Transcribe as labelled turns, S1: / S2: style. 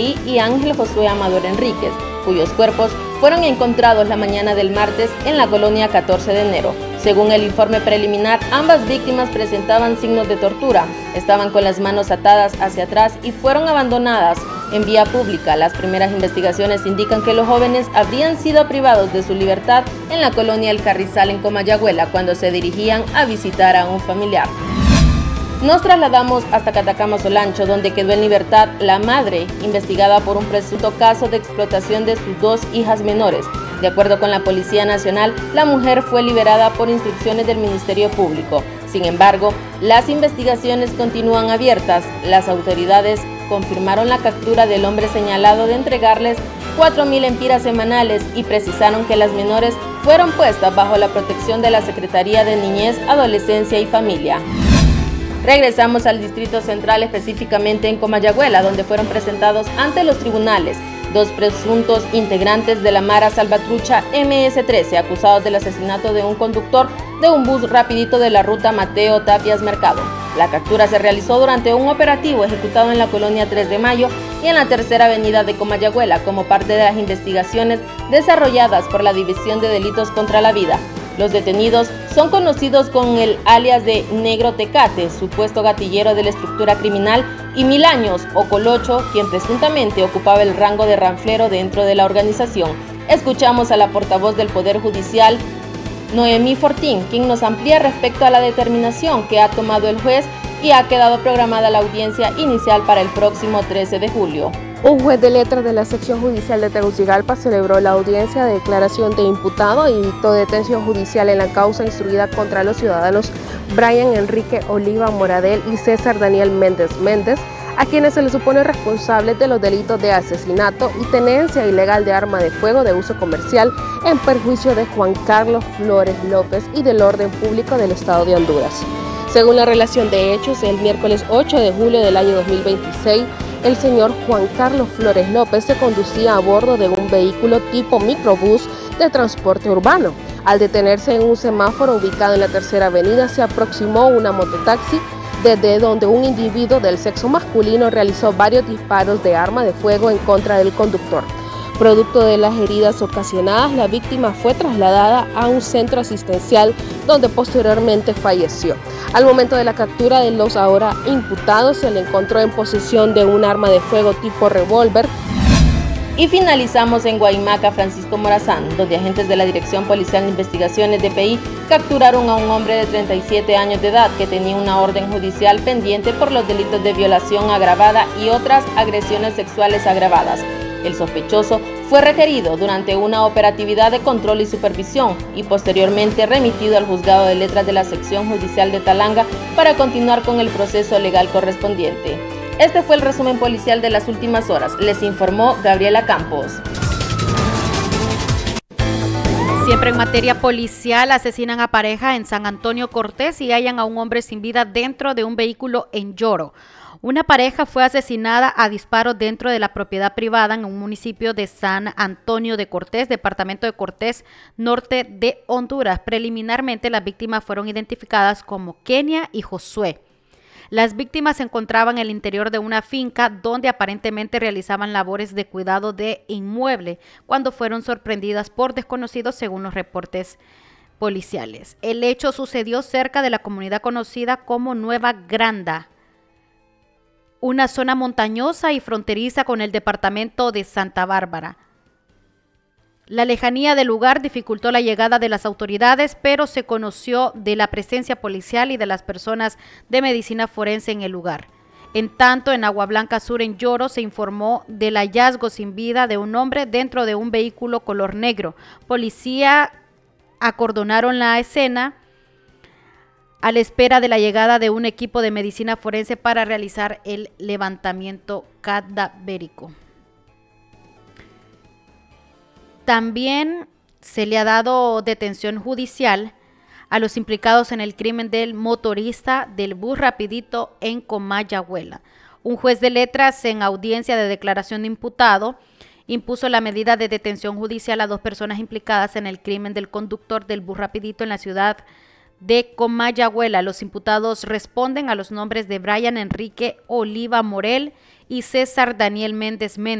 S1: Saraí y Ángel Josué Amador Enríquez, cuyos cuerpos fueron encontrados la mañana del martes en la colonia 14 de enero. Según el informe preliminar, ambas víctimas presentaban signos de tortura, estaban con las manos atadas hacia atrás y fueron abandonadas en vía pública. Las primeras investigaciones indican que los jóvenes habrían sido privados de su libertad en la colonia El Carrizal en Comayagüela cuando se dirigían a visitar a un familiar. Nos trasladamos hasta Catacama Solancho, donde quedó en libertad la madre, investigada por un presunto caso de explotación de sus 2 hijas menores. De acuerdo con la Policía Nacional, la mujer fue liberada por instrucciones del Ministerio Público. Sin embargo, las investigaciones continúan abiertas. Las autoridades confirmaron la captura del hombre señalado de entregarles 4.000 empiras semanales y precisaron que las menores fueron puestas bajo la protección de la Secretaría de Niñez, Adolescencia y Familia. Regresamos al Distrito Central, específicamente en Comayagüela, donde fueron presentados ante los tribunales 2 presuntos integrantes de la Mara Salvatrucha MS-13, acusados del asesinato de un conductor de un bus rapidito de la ruta Mateo Tapias Mercado. La captura se realizó durante un operativo ejecutado en la colonia 3 de Mayo y en la Tercera Avenida de Comayagüela, como parte de las investigaciones desarrolladas por la División de Delitos contra la Vida. Los detenidos son conocidos con el alias de Negro Tecate, supuesto gatillero de la estructura criminal, y Milaños o Colocho, quien presuntamente ocupaba el rango de ranflero dentro de la organización. Escuchamos a la portavoz del Poder Judicial, Noemí Fortín, quien nos amplía respecto a la determinación que ha tomado el juez y ha quedado programada la audiencia inicial para el próximo 13 de julio.
S2: Un juez de letras de la sección judicial de Tegucigalpa celebró la audiencia de declaración de imputado y dictó detención judicial en la causa instruida contra los ciudadanos Brian Enrique Oliva Moradel y César Daniel Méndez Méndez, a quienes se les supone responsables de los delitos de asesinato y tenencia ilegal de arma de fuego de uso comercial en perjuicio de Juan Carlos Flores López y del orden público del Estado de Honduras. Según la relación de hechos, el miércoles 8 de julio del año 2026, el señor Juan Carlos Flores López se conducía a bordo de un vehículo tipo microbús de transporte urbano. Al detenerse en un semáforo ubicado en la Tercera Avenida, se aproximó una mototaxi desde donde un individuo del sexo masculino realizó varios disparos de arma de fuego en contra del conductor. Producto de las heridas ocasionadas, la víctima fue trasladada a un centro asistencial donde posteriormente falleció. Al momento de la captura de los ahora imputados, se le encontró en posesión de un arma de fuego tipo revólver.
S1: Y finalizamos en Guaymaca, Francisco Morazán, donde agentes de la Dirección Policial de Investigaciones DPI capturaron a un hombre de 37 años de edad que tenía una orden judicial pendiente por los delitos de violación agravada y otras agresiones sexuales agravadas. El sospechoso fue requerido durante una operatividad de control y supervisión y posteriormente remitido al juzgado de letras de la sección judicial de Talanga para continuar con el proceso legal correspondiente. Este fue el resumen policial de las últimas horas. Les informó Gabriela Campos.
S3: Siempre en materia policial, asesinan a pareja en San Antonio Cortés y hallan a un hombre sin vida dentro de un vehículo en Lloro. Una pareja fue asesinada a disparos dentro de la propiedad privada en un municipio de San Antonio de Cortés, departamento de Cortés, norte de Honduras. Preliminarmente, las víctimas fueron identificadas como Kenia y Josué. Las víctimas se encontraban en el interior de una finca donde aparentemente realizaban labores de cuidado de inmueble cuando fueron sorprendidas por desconocidos, según los reportes policiales. El hecho sucedió cerca de la comunidad conocida como Nueva Granda, una zona montañosa y fronteriza con el departamento de Santa Bárbara. La lejanía del lugar dificultó la llegada de las autoridades, pero se conoció de la presencia policial y de las personas de medicina forense en el lugar. En tanto, en Agua Blanca Sur, en Lloro, se informó del hallazgo sin vida de un hombre dentro de un vehículo color negro. Policía acordonaron la escena a la espera de la llegada de un equipo de medicina forense para realizar el levantamiento cadavérico. También se le ha dado detención judicial a los implicados en el crimen del motorista del bus rapidito en Comayagüela. Un juez de letras, en audiencia de declaración de imputado, impuso la medida de detención judicial a 2 personas implicadas en el crimen del conductor del bus rapidito en la ciudad de Comayagüela. Los imputados responden a los nombres de Brian Enrique Oliva Morel y César Daniel Méndez Méndez.